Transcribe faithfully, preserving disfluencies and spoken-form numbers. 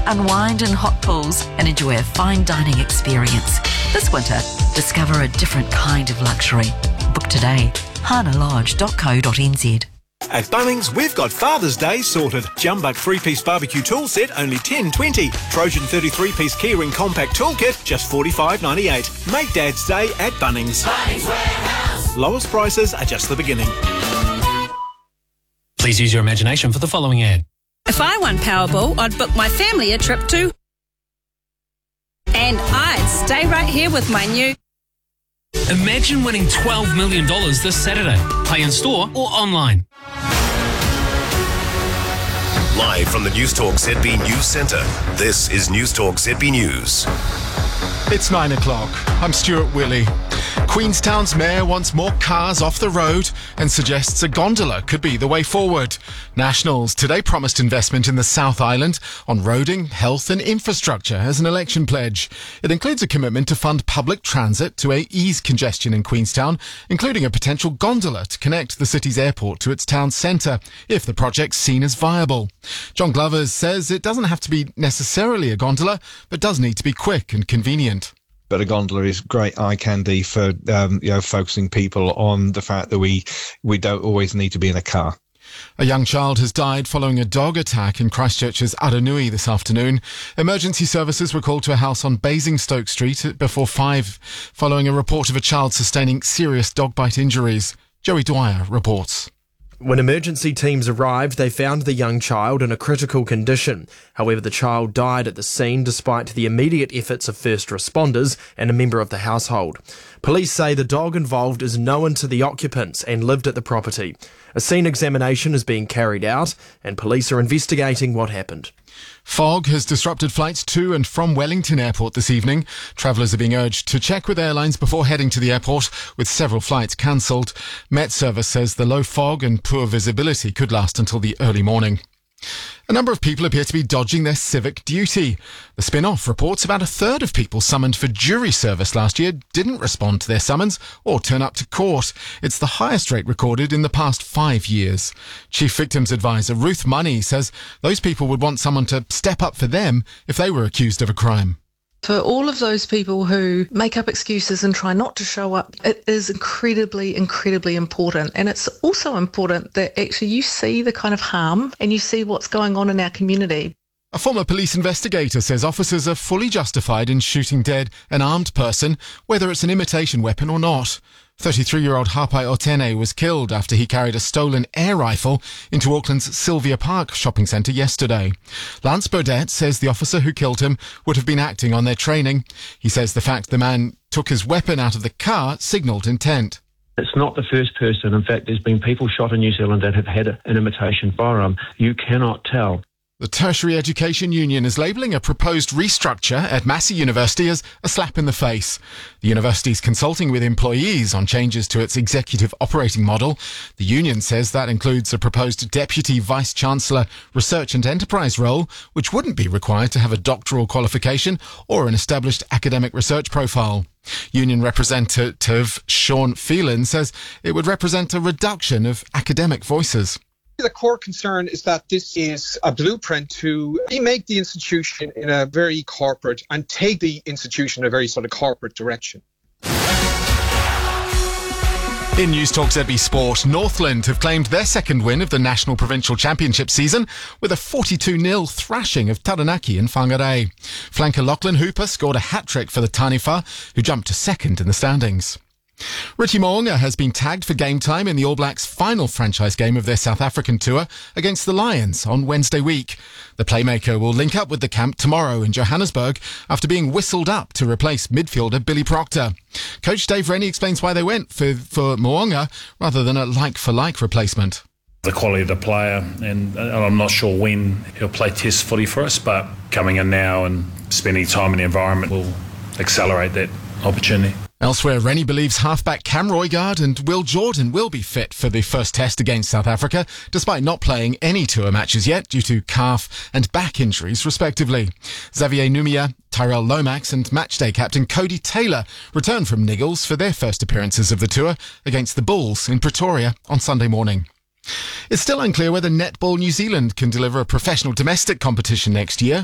unwind in hot pools and enjoy a fine dining experience. This winter, discover a different kind of luxury. Book today. hana lodge dot co dot n z. At Bunnings, we've got Father's Day sorted. Jumbuck three-piece barbecue tool set, only ten twenty. Trojan thirty-three piece keyring compact toolkit, just forty-five ninety-eight. Make Dad's Day at Bunnings. Bunnings Warehouse. Lowest prices are just the beginning. Please use your imagination for the following ad. If I won Powerball, I'd book my family a trip to... And I'd stay right here with my new... Imagine winning twelve million dollars this Saturday. Play in store or online. Live from the Newstalk Z B News Centre, this is Newstalk Z B News. It's nine o'clock. I'm Stuart Willey. Queenstown's mayor wants more cars off the road and suggests a gondola could be the way forward. Nationals today promised investment in the South Island on roading, health and infrastructure as an election pledge. It includes a commitment to fund public transit to ease congestion in Queenstown, including a potential gondola to connect the city's airport to its town centre, if the project's seen as viable. John Glover says it doesn't have to be necessarily a gondola, but does need to be quick and convenient. But a gondola is great eye candy for um, you know, focusing people on the fact that we we don't always need to be in a car. A young child has died following a dog attack in Christchurch's Aranui this afternoon. Emergency services were called to a house on Basingstoke Street before five, following a report of a child sustaining serious dog bite injuries. Joey Dwyer reports. When emergency teams arrived, they found the young child in a critical condition. However, the child died at the scene despite the immediate efforts of first responders and a member of the household. Police say the dog involved is known to the occupants and lived at the property. A scene examination is being carried out and police are investigating what happened. Fog has disrupted flights to and from Wellington Airport this evening. Travellers are being urged to check with airlines before heading to the airport, with several flights cancelled. Met Service says the low fog and poor visibility could last until the early morning. A number of people appear to be dodging their civic duty. The Spin-Off reports about a third of people summoned for jury service last year didn't respond to their summons or turn up to court. It's the highest rate recorded in the past five years. Chief Victims Advisor Ruth Money says those people would want someone to step up for them if they were accused of a crime. For all of those people who make up excuses and try not to show up, it is incredibly, incredibly important. And it's also important that actually you see the kind of harm and you see what's going on in our community. A former police investigator says officers are fully justified in shooting dead an armed person, whether it's an imitation weapon or not. thirty-three-year-old Hapai Otene was killed after he carried a stolen air rifle into Auckland's Sylvia Park shopping centre yesterday. Lance Burdett says the officer who killed him would have been acting on their training. He says the fact the man took his weapon out of the car signalled intent. It's not the first person. In fact, there's been people shot in New Zealand that have had an imitation firearm. You cannot tell. The Tertiary Education Union is labelling a proposed restructure at Massey University as a slap in the face. The university is consulting with employees on changes to its executive operating model. The union says that includes a proposed Deputy Vice-Chancellor Research and Enterprise role, which wouldn't be required to have a doctoral qualification or an established academic research profile. Union representative Sean Phelan says it would represent a reduction of academic voices. The core concern is that this is a blueprint to remake the institution in a very corporate and take the institution in a very sort of corporate direction. In Newstalk Z B Sport, Northland have claimed their second win of the National Provincial Championship season with a forty-two nil thrashing of Taranaki and Whangarei. Flanker Lachlan Hooper scored a hat-trick for the Taniwha, who jumped to second in the standings. Richie Mo'unga has been tagged for game time in the All Blacks' final franchise game of their South African tour against the Lions on Wednesday week. The playmaker will link up with the camp tomorrow in Johannesburg after being whistled up to replace midfielder Billy Proctor. Coach Dave Rennie explains why they went for, for Mo'unga rather than a like-for-like replacement. The quality of the player, and I'm not sure when he'll play test footy for us, but coming in now and spending time in the environment will accelerate that opportunity. Elsewhere, Rennie believes halfback Cam Roigard and Will Jordan will be fit for the first test against South Africa, despite not playing any tour matches yet due to calf and back injuries, respectively. Xavier Numia, Tyrell Lomax and matchday captain Cody Taylor return from Niggles for their first appearances of the tour against the Bulls in Pretoria on Sunday morning. It's still unclear whether Netball New Zealand can deliver a professional domestic competition next year